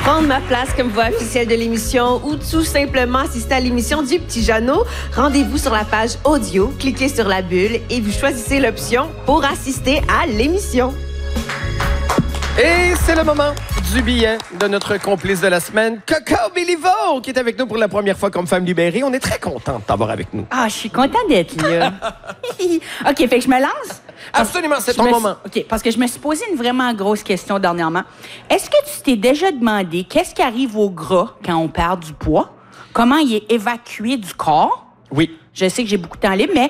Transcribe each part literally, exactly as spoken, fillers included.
prendre ma place comme voix officielle de l'émission ou tout simplement assister à l'émission du Petit Jeannot, rendez-vous sur la page audio, cliquez sur la bulle et vous choisissez l'option pour assister à l'émission. Et c'est le moment du billet de notre complice de la semaine, Coco Béliveau, qui est avec nous pour la première fois comme femme libérée. On est très content de t'avoir avec nous. Ah, je suis contente d'être là. OK, fait que je me lance? Absolument, c'est Je ton me moment. suis- OK, parce que je me suis posé une vraiment grosse question dernièrement. Est-ce que tu t'es déjà demandé qu'est-ce qui arrive au gras quand on perd du poids? Comment il est évacué du corps? Oui. Je sais que j'ai beaucoup de temps libre, mais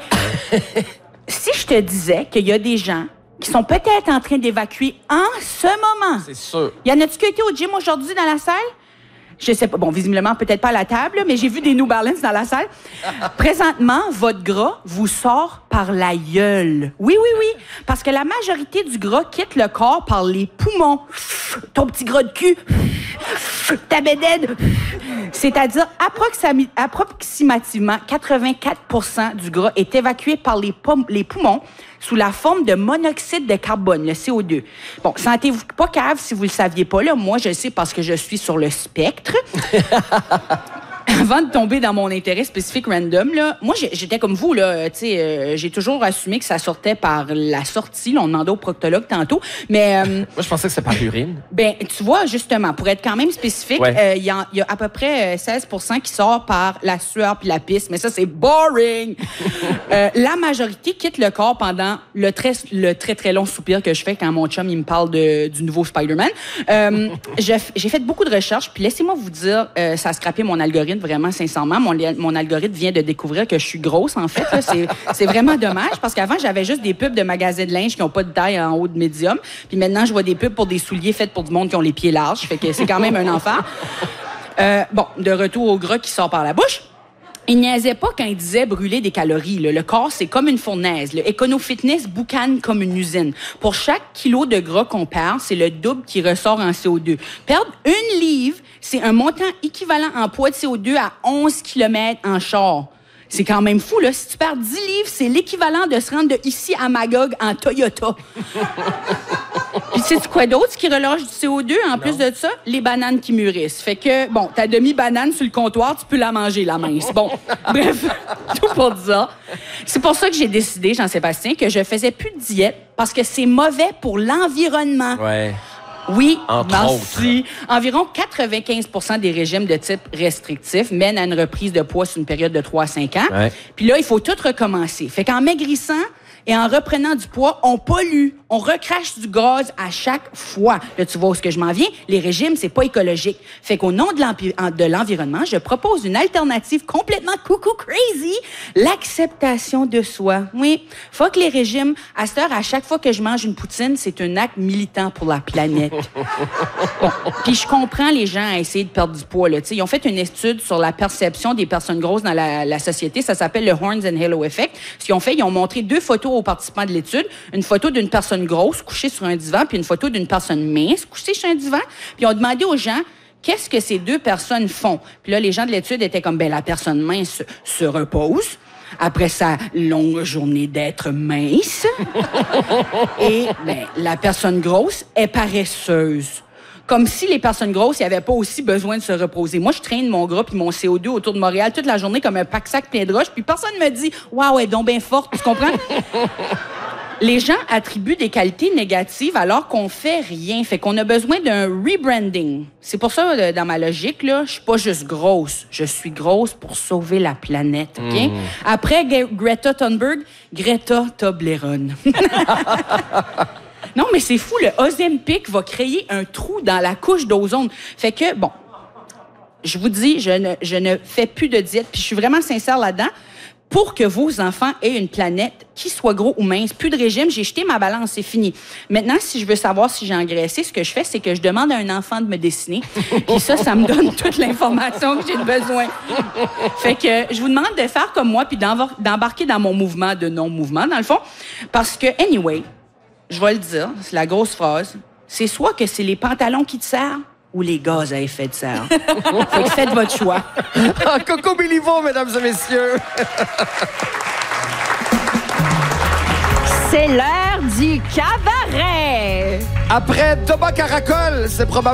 si je te disais qu'il y a des gens qui sont peut-être en train d'évacuer en ce moment. C'est sûr. Y en a-tu qui été au gym aujourd'hui dans la salle? Je sais pas. Bon, visiblement, peut-être pas à la table, mais j'ai vu des New Balance dans la salle. Présentement, votre gras vous sort par la gueule. Oui, oui, oui. Parce que la majorité du gras quitte le corps par les poumons. Ton petit gras de cul. Ta bédaine. C'est-à-dire, approximi- approximativement, quatre-vingt-quatre pour cent du gras est évacué par les, pom- les poumons sous la forme de monoxyde de carbone, le C O deux. Bon, sentez-vous pas cave si vous le saviez pas, là. Moi, je le sais parce que je suis sur le spectre. Avant de tomber dans mon intérêt spécifique random, là, moi, j'ai- j'étais comme vous, là, tu sais, euh, j'ai toujours assumé que ça sortait par la sortie. Là, on demandait au proctologue tantôt. Mais, euh, Moi, je pensais que c'était par l'urine. ben, tu vois, justement, pour être quand même spécifique, il Ouais. euh, y, a- y a à peu près euh, seize pour cent qui sort par la sueur puis la pisse. Mais ça, c'est boring! Euh, la majorité quitte le corps pendant le très, le très, très long soupir que je fais quand mon chum, il me parle de, du nouveau Spider-Man. Euh, j'ai j'ai fait beaucoup de recherches, puis laissez-moi vous dire, euh, ça a scrappé mon algorithme, vraiment, sincèrement. Mon, mon algorithme vient de découvrir que je suis grosse, en fait. là. C'est c'est vraiment dommage, parce qu'avant, j'avais juste des pubs de magasins de linge qui n'ont pas de taille en haut de médium. Puis maintenant, je vois des pubs pour des souliers faits pour du monde qui ont les pieds larges. Fait que c'est quand même un enfer. Euh, bon, de retour au gras qui sort par la bouche. Il niaisait pas quand il disait brûler des calories. Là. Le corps, c'est comme une fournaise. Le Econo-Fitness boucane comme une usine. Pour chaque kilo de gras qu'on perd, c'est le double qui ressort en C O deux. Perdre une livre, c'est un montant équivalent en poids de C O deux à onze kilomètres en char. C'est quand même fou, là. Si tu perds dix livres, c'est l'équivalent de se rendre de ici à Magog en Toyota. Puis sais-tu quoi d'autre qui relâche du C O deux en plus de ça? Les bananes qui mûrissent. Fait que, bon, ta demi-banane sur le comptoir, tu peux la manger, la mince. Bon, bref, tout pour dire ça. C'est pour ça que j'ai décidé, Jean-Sébastien, que je faisais plus de diète parce que c'est mauvais pour l'environnement. Ouais. Oui, Entre merci. Environ quatre-vingt-quinze pour cent des régimes de type restrictif mènent à une reprise de poids sur une période de trois à cinq ans. Ouais. Puis là, il faut tout recommencer. Fait qu'en maigrissant et en reprenant du poids, on pollue, on recrache du gaz à chaque fois. Là, tu vois où est-ce que je m'en viens? Les régimes, c'est pas écologique. Fait qu'au nom de l'empi- en- de l'environnement, je propose une alternative complètement coucou crazy, l'acceptation de soi. Oui, faut que les régimes, à cette heure, à chaque fois que je mange une poutine, c'est un acte militant pour la planète. Bon, puis je comprends les gens à essayer de perdre du poids. Là. T'sais, ils ont fait une étude sur la perception des personnes grosses dans la, la société. Ça s'appelle le Horns and Halo Effect. Ce qu'ils ont fait, ils ont montré deux photos aux participants de l'étude. Une photo d'une personne grosse couchée sur un divan, puis une photo d'une personne mince couchée sur un divan. Puis ils ont demandé aux gens qu'est-ce que ces deux personnes font. Puis là, les gens de l'étude étaient comme, ben la personne mince se, se repose après sa longue journée d'être mince. Et ben, la personne grosse est paresseuse. Comme si les personnes grosses n'avaient pas aussi besoin de se reposer. Moi, je traîne mon gras puis mon C O deux autour de Montréal toute la journée comme un pack-sac plein de roches, puis personne me dit « Waouh, elle est donc bien forte », tu comprends? Les gens attribuent des qualités négatives alors qu'on fait rien. Fait qu'on a besoin d'un rebranding. C'est pour ça, euh, dans ma logique, là, je suis pas juste grosse. Je suis grosse pour sauver la planète, OK? Mm. Après Ge- Greta Thunberg, Greta Toblerone. Non, mais c'est fou, le Ozempic va créer un trou dans la couche d'ozone. Fait que, bon, je vous dis, je ne, je ne fais plus de diète, puis je suis vraiment sincère là-dedans. Pour que vos enfants aient une planète qui soit gros ou mince, plus de régime, j'ai jeté ma balance, c'est fini. Maintenant, si je veux savoir si j'ai engraissé, ce que je fais, c'est que je demande à un enfant de me dessiner. Puis ça, ça me donne toute l'information que j'ai besoin. Fait que je vous demande de faire comme moi, puis d'embar- d'embarquer dans mon mouvement de non-mouvement, dans le fond. Parce que, anyway, je vais le dire, c'est la grosse phrase, c'est soit que c'est les pantalons qui te servent, ou les gaz à effet de serre. Fait que faites votre choix. Ah, Coco Béliveau, mesdames et messieurs. C'est l'heure du cabaret! Après Toba Caracol, c'est probablement